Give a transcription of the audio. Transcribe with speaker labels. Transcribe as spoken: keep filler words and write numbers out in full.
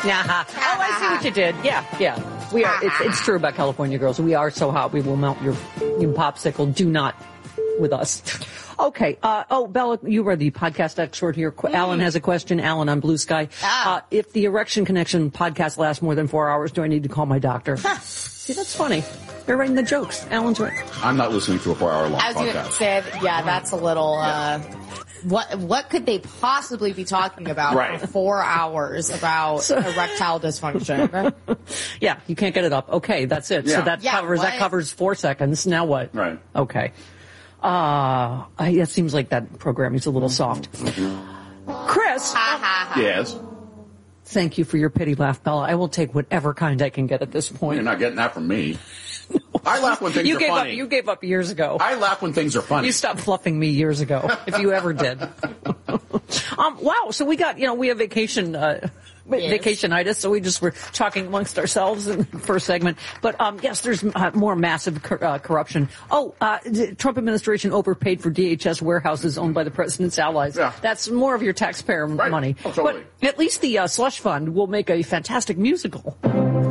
Speaker 1: Yeah. Oh, I see what you did. Yeah, yeah. We are. It's, it's true about California girls. We are so hot. We will melt your, your popsicle. Do not with us. Okay. Uh, oh, Bella, you are the podcast expert here. Mm. Alan has a question. Alan on Blue Sky. Ah. Uh, if the Erection Connection podcast lasts more than four hours, do I need to call my doctor? See, that's funny. They're writing the jokes. Alan's right.
Speaker 2: I'm not listening to a four-hour-long
Speaker 3: As
Speaker 2: podcast.
Speaker 3: As you said, yeah, that's a little... Uh, What what could they possibly be talking about
Speaker 2: right.
Speaker 3: for four hours about so, erectile dysfunction?
Speaker 1: Yeah, you can't get it up. Okay, that's it. Yeah. So that
Speaker 3: yeah,
Speaker 1: covers what? that covers four seconds. Now what?
Speaker 2: Right.
Speaker 1: Okay. Uh, it seems like that programming's a little soft. Chris.
Speaker 2: Yes.
Speaker 1: Thank you for your pity laugh, Bella. I will take whatever kind I can get at this point.
Speaker 2: You're not getting that from me. I laugh when things
Speaker 1: you
Speaker 2: are
Speaker 1: gave
Speaker 2: funny.
Speaker 1: Up, you gave up years ago.
Speaker 2: I laugh when things are funny.
Speaker 1: You stopped fluffing me years ago, if you ever did. um, wow, so we got, you know, we have vacation, uh, yes. vacationitis, so we just were talking amongst ourselves in the first segment. But, um, yes, there's uh, more massive cor- uh, corruption. Oh, uh, the Trump administration overpaid for D H S warehouses owned by the president's allies.
Speaker 2: Yeah.
Speaker 1: That's more of your taxpayer
Speaker 2: right.
Speaker 1: money.
Speaker 2: Oh, totally.
Speaker 1: But at least the uh, slush fund will make a fantastic musical.